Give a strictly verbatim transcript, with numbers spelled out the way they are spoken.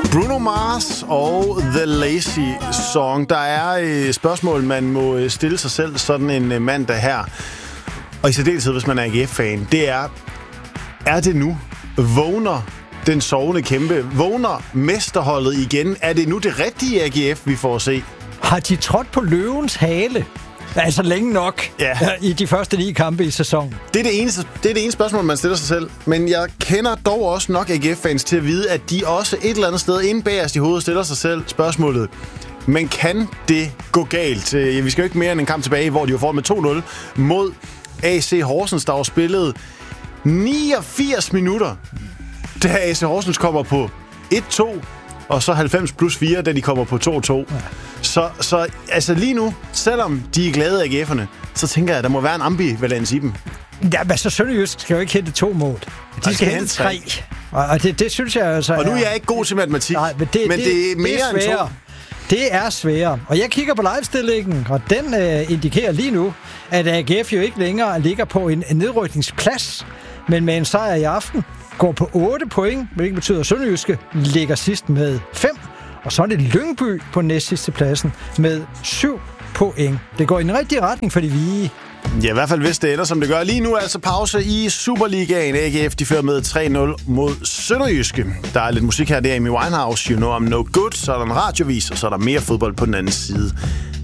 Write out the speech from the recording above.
Bruno Mars og The Lazy Song. Der er et spørgsmål, man må stille sig selv sådan en mandag her. Og i særdeleshed, hvis man er A G F-fan. Det er, er det nu? Vågner den sovende kæmpe? Vågner mesterholdet igen? Er det nu det rigtige A G F, vi får at se? Har de trådt på løvens hale? Altså længe nok ja. i de første ni kampe i sæsonen. Det er det, eneste, det er det ene spørgsmål, man stiller sig selv. Men jeg kender dog også nok A G F-fans til at vide, at de også et eller andet sted inde bagerst i hovedet stiller sig selv spørgsmålet. Men kan det gå galt? Vi skal jo ikke mere end en kamp tilbage, hvor de var foran med to nul mod A C Horsens, der var spillet niogfirs minutter, da A C Horsens kommer på et to, og så halvfems plus fire, da de kommer på to to. Ja. Så, så altså lige nu, selvom de er glade af A G F'erne, så tænker jeg, at der må være en ambivalens i dem. Ja, men så Sønderjysk skal jo ikke hente to mål. De skal, skal hente tre. Og det, det synes jeg altså... Og nu er jeg ikke god til matematik, nej, men, det, men det, det er mere det er end to. Det er sværere. Og jeg kigger på livestillingen, og den øh, indikerer lige nu, at A G F jo ikke længere ligger på en, en nedrykningsplads, men med en sejr i aften går på otte point, hvilket betyder, at Sønderjyske ligger sidst med fem. Og så er det Lyngby på næstsidste pladsen med syv point. Det går i den rigtige retning for de hvide. Ja, i hvert fald hvis det ender, som det gør. Lige nu er altså pause i Superligaen. A G F, de fører med tre nul mod Sønderjyske. Der er lidt musik her, det er Amy Winehouse, You Know I'm No Good. Så er der en radiovis, og så er der mere fodbold på den anden side